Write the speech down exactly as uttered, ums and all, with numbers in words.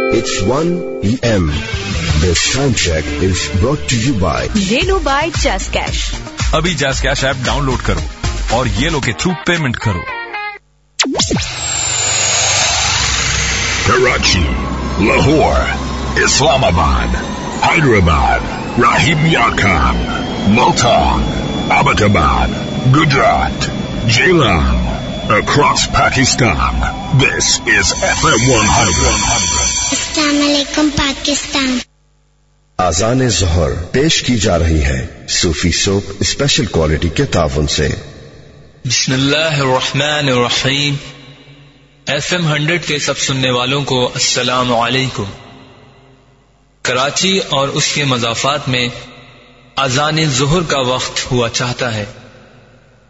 It's one p m This time check is brought to you by ये लो bye जैस cash. अभी जैस cash app download करो और ये लो के थ्रू पेमेंट करो। Karachi, Lahore, Islamabad, Hyderabad, Rahim Yarkhan, Multan, Abbottabad, Gujarat, Jailam, across Pakistan. This is F M one hundred. अस्सलामुअलैकुम पाकिस्तान। आज़ान ज़ोहर पेश की जा रही है सूफी सोप स्पेशल क्वालिटी के ताउन से। बिस्मिल्लाहिर्रहमानिर्रहीम। एफ एम हंड्रेड के सब सुनने वालों को अस्सलाम वालेकुम। कराची और उसके मज़ाफ़ात में आज़ान ज़ोहर का वक्त हुआ चाहता है।